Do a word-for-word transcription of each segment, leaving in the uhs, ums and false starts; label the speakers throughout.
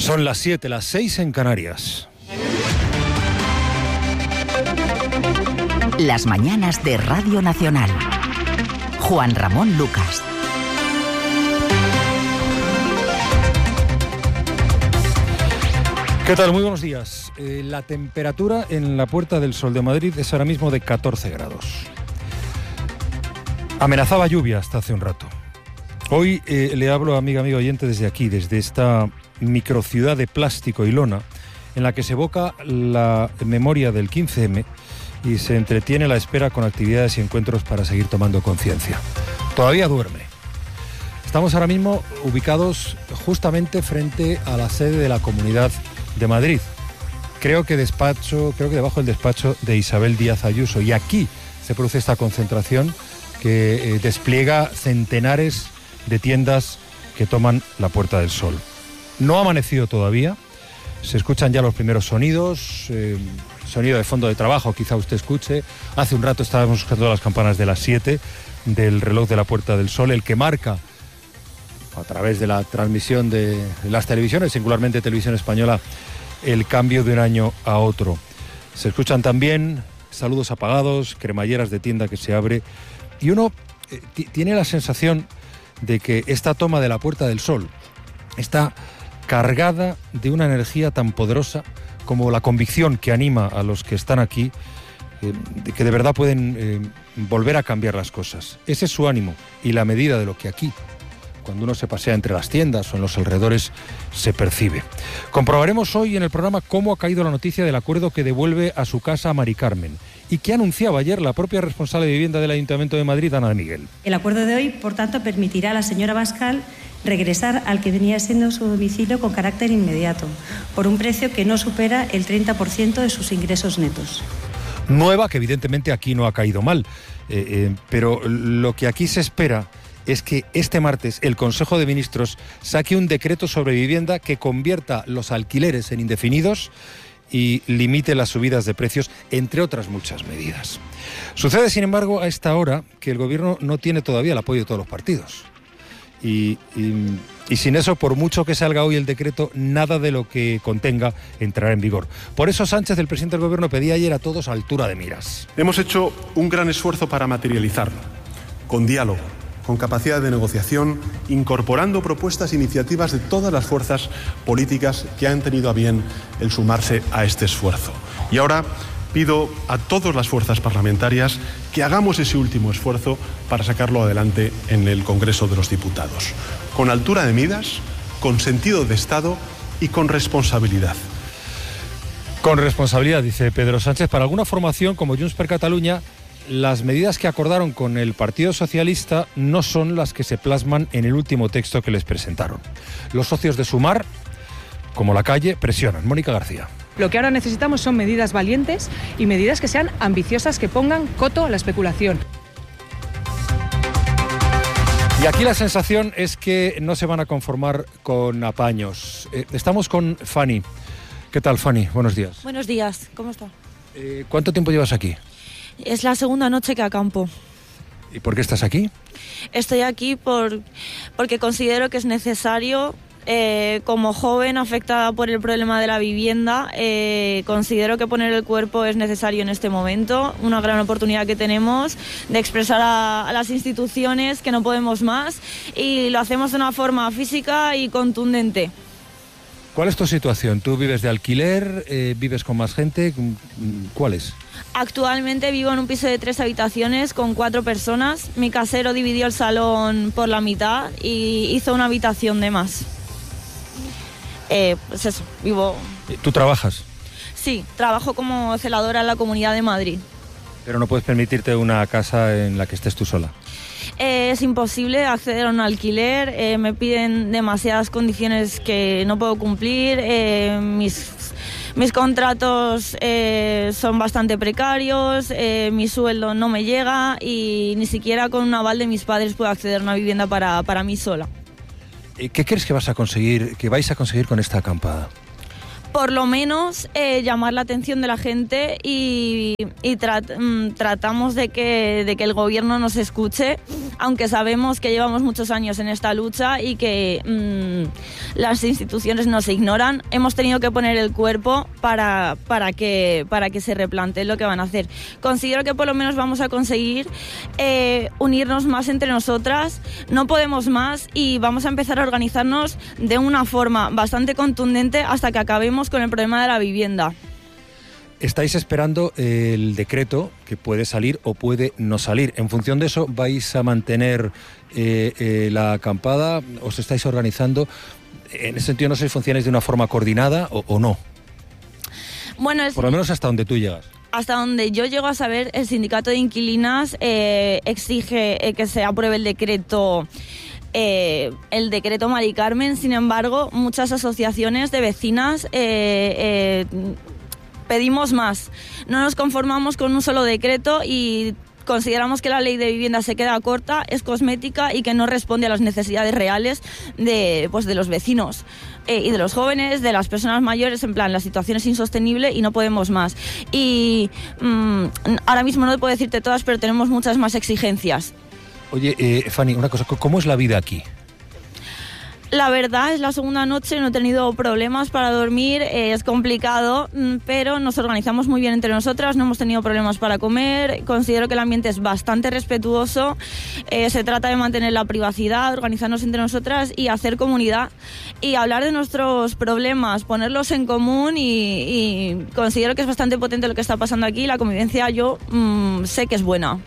Speaker 1: Son las siete, las seis en Canarias.
Speaker 2: Las mañanas de Radio Nacional. Juan Ramón Lucas.
Speaker 1: ¿Qué tal? Muy buenos días. Eh, la temperatura en la Puerta del Sol de Madrid es ahora mismo de catorce grados. Amenazaba lluvia hasta hace un rato. Hoy eh, le hablo, amiga, amigo oyente, desde aquí, desde esta microciudad de plástico y lona, en la que se evoca la memoria del quince eme y se entretiene la espera con actividades y encuentros para seguir tomando conciencia. Todavía duerme. Estamos ahora mismo ubicados justamente frente a la sede de la Comunidad de Madrid. Creo que despacho, creo que debajo del despacho de Isabel Díaz Ayuso. Y aquí se produce esta concentración que eh, despliega centenares de tiendas que toman la Puerta del Sol. No ha amanecido todavía. Se escuchan ya los primeros sonidos, eh, sonido de fondo de trabajo, quizá usted escuche. Hace un rato estábamos escuchando las campanas de las siete del reloj de la Puerta del Sol, el que marca a través de la transmisión de las televisiones, singularmente Televisión Española, el cambio de un año a otro. Se escuchan también saludos apagados, cremalleras de tienda que se abre, y uno eh, t- tiene la sensación de que esta toma de la Puerta del Sol está cargada de una energía tan poderosa como la convicción que anima a los que están aquí, eh, de que de verdad pueden eh, volver a cambiar las cosas. Ese es su ánimo y la medida de lo que aquí, cuando uno se pasea entre las tiendas o en los alrededores, se percibe. Comprobaremos hoy en el programa cómo ha caído la noticia del acuerdo que devuelve a su casa a Mari Carmen y que anunciaba ayer la propia responsable de vivienda del Ayuntamiento de Madrid, Ana de Miguel.
Speaker 3: El acuerdo de hoy, por tanto, permitirá a la señora Bascal regresar al que venía siendo su domicilio con carácter inmediato, por un precio que no supera el treinta por ciento de sus ingresos netos.
Speaker 1: Nueva, que evidentemente aquí no ha caído mal, eh, eh, pero lo que aquí se espera es que este martes el Consejo de Ministros saque un decreto sobre vivienda que convierta los alquileres en indefinidos y limite las subidas de precios, entre otras muchas medidas. Sucede, sin embargo, a esta hora que el Gobierno no tiene todavía el apoyo de todos los partidos. Y, y, y sin eso, por mucho que salga hoy el decreto, nada de lo que contenga entrará en vigor. Por eso Sánchez, el presidente del Gobierno, pedía ayer a todos altura de miras.
Speaker 4: Hemos hecho un gran esfuerzo para materializarlo, con diálogo, con capacidad de negociación, incorporando propuestas e iniciativas de todas las fuerzas políticas que han tenido a bien el sumarse a este esfuerzo. Y ahora pido a todas las fuerzas parlamentarias que hagamos ese último esfuerzo para sacarlo adelante en el Congreso de los Diputados, con altura de miras, con sentido de Estado y con responsabilidad.
Speaker 1: Con responsabilidad, dice Pedro Sánchez. Para alguna formación como Junts per Catalunya, las medidas que acordaron con el Partido Socialista no son las que se plasman en el último texto que les presentaron. Los socios de Sumar, como La Calle, presionan. Mónica García.
Speaker 5: Lo que ahora necesitamos son medidas valientes y medidas que sean ambiciosas, que pongan coto a la especulación.
Speaker 1: Y aquí la sensación es que no se van a conformar con apaños. Eh, estamos con Fanny. ¿Qué tal, Fanny? Buenos días.
Speaker 6: Buenos días, ¿cómo está?
Speaker 1: Eh, ¿Cuánto tiempo llevas aquí?
Speaker 6: Es la segunda noche que acampo.
Speaker 1: ¿Y por qué estás aquí?
Speaker 6: Estoy aquí por, porque considero que es necesario, eh, como joven afectada por el problema de la vivienda, eh, considero que poner el cuerpo es necesario en este momento, una gran oportunidad que tenemos de expresar a, a las instituciones que no podemos más, y lo hacemos de una forma física y contundente.
Speaker 1: ¿Cuál es tu situación? ¿Tú vives de alquiler? Eh, ¿Vives con más gente? ¿Cuál es?
Speaker 6: Actualmente vivo en un piso de tres habitaciones con cuatro personas. Mi casero dividió el salón por la mitad y hizo una habitación de más. Eh, pues eso, vivo...
Speaker 1: ¿Tú trabajas?
Speaker 6: Sí, trabajo como celadora en la Comunidad de Madrid.
Speaker 1: Pero no puedes permitirte una casa en la que estés tú sola.
Speaker 6: Eh, es imposible acceder a un alquiler, eh, me piden demasiadas condiciones que no puedo cumplir, eh, mis, mis contratos eh, son bastante precarios, eh, mi sueldo no me llega y ni siquiera con un aval de mis padres puedo acceder a una vivienda para, para mí sola.
Speaker 1: ¿Qué crees que vas a conseguir, que vais a conseguir con esta acampada?
Speaker 6: Por lo menos eh, llamar la atención de la gente y, y trat, mm, tratamos de que, de que el gobierno nos escuche aunque sabemos que llevamos muchos años en esta lucha y que mmm, las instituciones nos ignoran, hemos tenido que poner el cuerpo para, para, que, para que se replanteen lo que van a hacer. Considero que por lo menos vamos a conseguir eh, unirnos más entre nosotras, no podemos más y vamos a empezar a organizarnos de una forma bastante contundente hasta que acabemos con el problema de la vivienda.
Speaker 1: Estáis esperando el decreto que puede salir o puede no salir. En función de eso, ¿vais a mantener eh, eh, la acampada? ¿Os estáis organizando? En ese sentido, no sé si funcionáis de una forma coordinada o, o no.
Speaker 6: Bueno, es...
Speaker 1: Por lo menos hasta donde tú llegas.
Speaker 6: Hasta donde yo llego a saber, el sindicato de inquilinas eh, exige eh, que se apruebe el decreto... Eh, el decreto Mari Carmen. Sin embargo, muchas asociaciones de vecinas eh, eh, pedimos más. No nos conformamos con un solo decreto y consideramos que la ley de vivienda se queda corta, es cosmética y que no responde a las necesidades reales de, pues, de los vecinos eh, y de los jóvenes, de las personas mayores. En plan, la situación es insostenible y no podemos más. Y mmm, ahora mismo no puedo decirte todas, pero tenemos muchas más exigencias.
Speaker 1: Oye, eh, Fanny, una cosa, ¿cómo es la vida aquí?
Speaker 6: La verdad, es la segunda noche, no he tenido problemas para dormir, eh, es complicado, pero nos organizamos muy bien entre nosotras, no hemos tenido problemas para comer, considero que el ambiente es bastante respetuoso, eh, se trata de mantener la privacidad, organizarnos entre nosotras y hacer comunidad y hablar de nuestros problemas, ponerlos en común y, y considero que es bastante potente lo que está pasando aquí, la convivencia yo mmm, sé que es buena.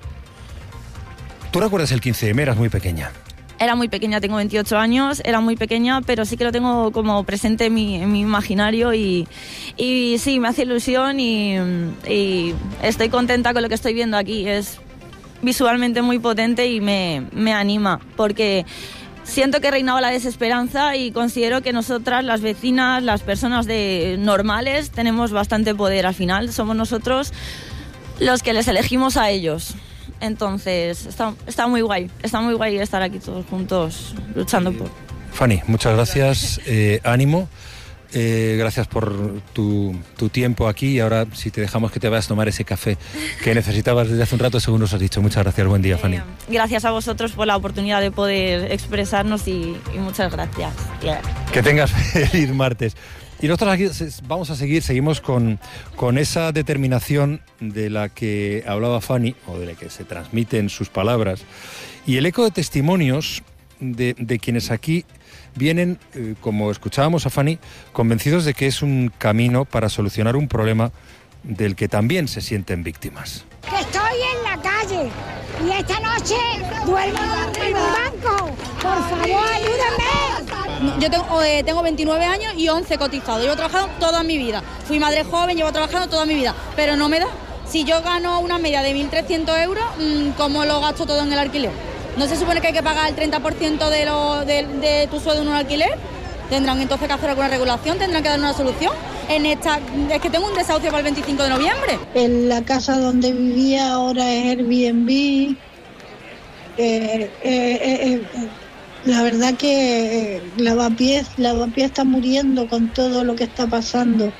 Speaker 1: ¿Tú recuerdas el quince eme? Eras muy pequeña.
Speaker 6: Era muy pequeña, tengo veintiocho años, era muy pequeña, pero sí que lo tengo como presente en mi, en mi imaginario y, y sí, me hace ilusión y, y estoy contenta con lo que estoy viendo aquí. Es visualmente muy potente y me, me anima, porque siento que reinaba la desesperanza y considero que nosotras, las vecinas, las personas de normales, tenemos bastante poder. Al final somos nosotros los que les elegimos a ellos. Entonces, está, está muy guay, está muy guay estar aquí todos juntos luchando por...
Speaker 1: Fanny, muchas gracias, eh, ánimo, eh, gracias por tu, tu tiempo aquí y ahora si te dejamos que te vayas a tomar ese café que necesitabas desde hace un rato, según nos has dicho. Muchas gracias, buen día, Fanny. Eh,
Speaker 6: gracias a vosotros por la oportunidad de poder expresarnos y, y muchas gracias. Yeah.
Speaker 1: Que tengas feliz martes. Y nosotros aquí vamos a seguir, seguimos con, con esa determinación de la que hablaba Fanny, o de la que se transmiten sus palabras, y el eco de testimonios de, de quienes aquí vienen, eh, como escuchábamos a Fanny, convencidos de que es un camino para solucionar un problema del que también se sienten víctimas.
Speaker 7: Que estoy en la calle y esta noche duermo en el banco. Por favor, ayúdenme.
Speaker 8: Yo tengo, eh, tengo veintinueve años y once cotizados. Llevo trabajando toda mi vida. Fui madre joven, llevo trabajando toda mi vida. Pero no me da. Si yo gano una media de mil trescientos euros, ¿cómo lo gasto todo en el alquiler? ¿No se supone que hay que pagar el treinta por ciento de, lo, de, de tu sueldo en un alquiler? ¿Tendrán entonces que hacer alguna regulación? ¿Tendrán que dar una solución? En esta, es que tengo un desahucio para el veinticinco de noviembre.
Speaker 7: En la casa donde vivía ahora es Airbnb. Eh, eh, eh, eh, la verdad que Lavapiés, Lavapiés está muriendo con todo lo que está pasando.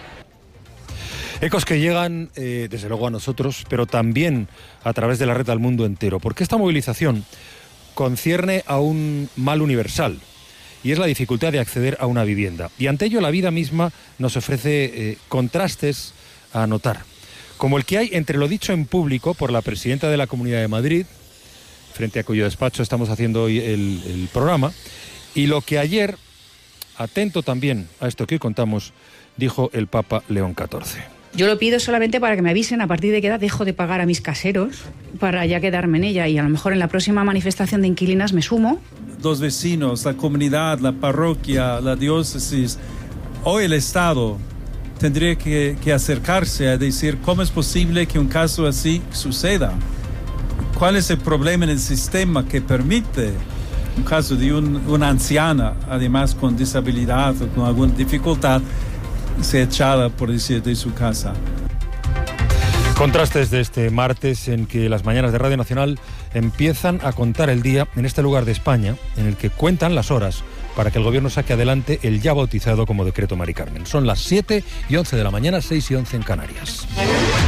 Speaker 1: Ecos que llegan, eh, desde luego, a nosotros, pero también a través de la red al mundo entero, porque esta movilización concierne a un mal universal, y es la dificultad de acceder a una vivienda. Y ante ello la vida misma nos ofrece eh, contrastes a notar, como el que hay entre lo dicho en público por la presidenta de la Comunidad de Madrid, frente a cuyo despacho estamos haciendo hoy el, el programa, y lo que ayer, atento también a esto que hoy contamos, dijo el Papa León catorce.
Speaker 9: Yo lo pido solamente para que me avisen a partir de qué edad dejo de pagar a mis caseros para ya quedarme en ella, y a lo mejor en la próxima manifestación de inquilinas me sumo.
Speaker 10: Los vecinos, la comunidad, la parroquia, la diócesis o el Estado tendría que, que acercarse a decir cómo es posible que un caso así suceda. ¿Cuál es el problema en el sistema que permite un caso de un, una anciana, además con disabilidad o con alguna dificultad, se echada, por decir, de su casa?
Speaker 1: Contrastes de este martes en que las mañanas de Radio Nacional empiezan a contar el día en este lugar de España, en el que cuentan las horas para que el gobierno saque adelante el ya bautizado como decreto Mari Carmen. Son las siete y once de la mañana, seis y once en Canarias.